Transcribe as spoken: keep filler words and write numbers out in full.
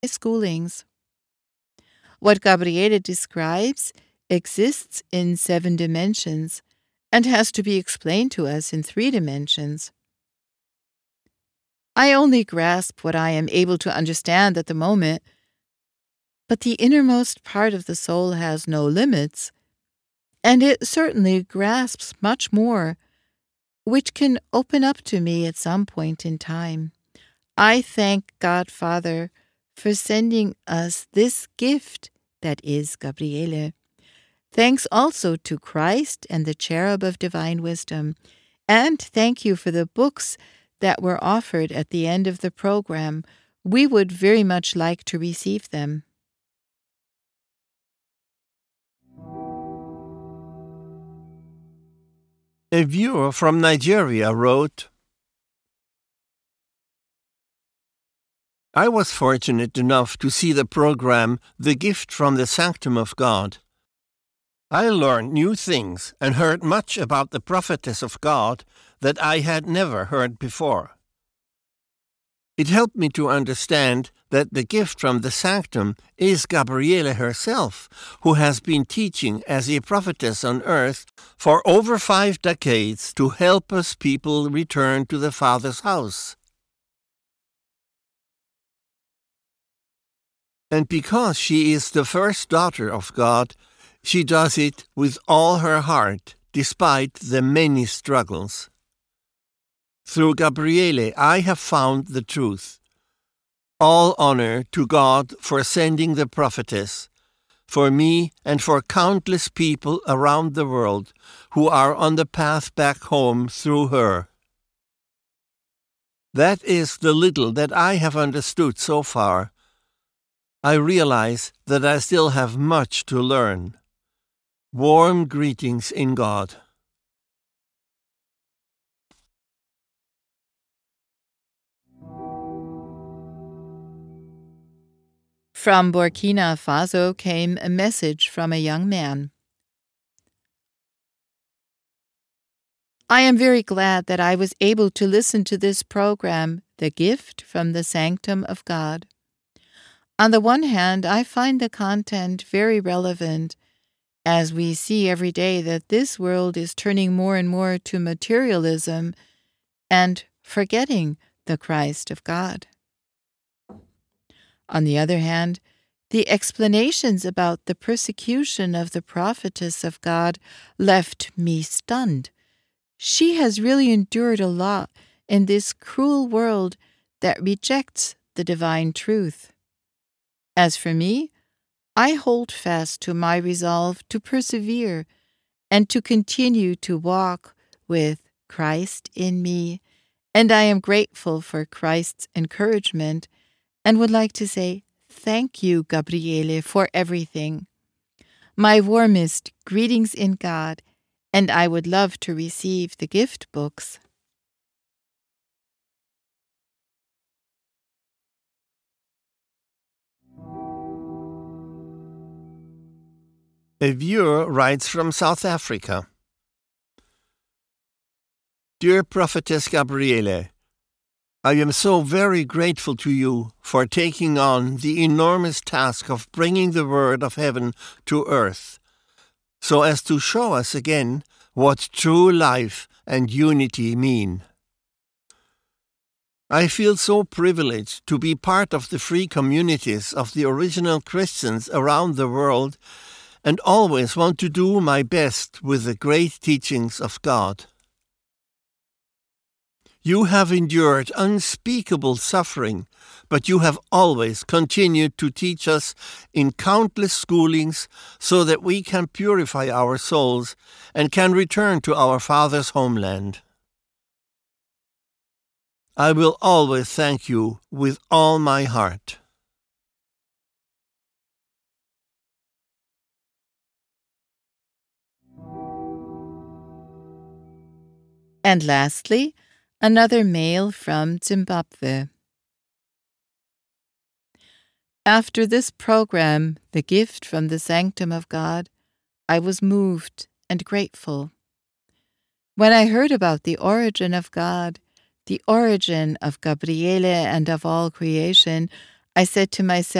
schoolings. What Gabriele describes exists in seven dimensions and has to be explained to us in three dimensions. I only grasp what I am able to understand at the moment, but the innermost part of the soul has no limits, and it certainly grasps much more, which can open up to me at some point in time. I thank God Father for sending us this gift that is Gabriele. Thanks also to Christ and the Cherub of Divine Wisdom, and thank you for the books that were offered at the end of the program. We would very much like to receive them. A viewer from Nigeria wrote, I was fortunate enough to see the program The Gift from the Sanctum of God. I learned new things and heard much about the prophetess of God that I had never heard before. It helped me to understand that the gift from the sanctum is Gabriele herself, who has been teaching as a prophetess on earth for over five decades to help us people return to the Father's house. And because she is the first daughter of God, she does it with all her heart, despite the many struggles. Through Gabriele, I have found the truth. All honor to God for sending the prophetess, for me and for countless people around the world who are on the path back home through her. That is the little that I have understood so far. I realize that I still have much to learn. Warm greetings in God. From Burkina Faso came a message from a young man. I am very glad that I was able to listen to this program, The Gift from the Sanctum of God. On the one hand, I find the content very relevant, as we see every day that this world is turning more and more to materialism and forgetting the Christ of God. On the other hand, the explanations about the persecution of the prophetess of God left me stunned. She has really endured a lot in this cruel world that rejects the divine truth. As for me, I hold fast to my resolve to persevere and to continue to walk with Christ in me, and I am grateful for Christ's encouragement and would like to say thank you, Gabriele, for everything. My warmest greetings in God, and I would love to receive the gift books. A viewer writes from South Africa. Dear Prophetess Gabriele, I am so very grateful to you for taking on the enormous task of bringing the word of heaven to earth, so as to show us again what true life and unity mean. I feel so privileged to be part of the free communities of the original Christians around the world and always want to do my best with the great teachings of God. You have endured unspeakable suffering, but you have always continued to teach us in countless schoolings so that we can purify our souls and can return to our Father's homeland. I will always thank you with all my heart. And lastly, another mail from Zimbabwe. After this program, The Gift from the Sanctum of God, I was moved and grateful. When I heard about the origin of God, the origin of Gabriele and of all creation, I said to myself,